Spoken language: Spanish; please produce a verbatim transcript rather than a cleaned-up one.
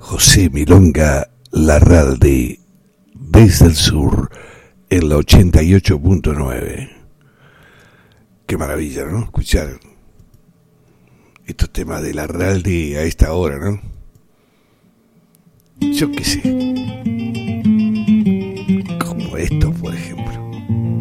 José Milonga Larralde, desde el sur, en la ochenta y ocho punto nueve. Qué maravilla, ¿no? Escuchar estos temas de Larralde a esta hora, ¿no? Yo qué sé.